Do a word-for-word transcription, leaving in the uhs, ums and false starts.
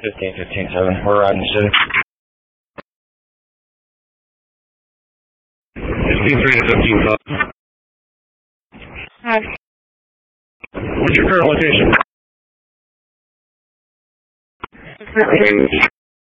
fifteen, fifteen, seven. We're riding the city. fifteen three to fifteen seven. Hi. What's your current location?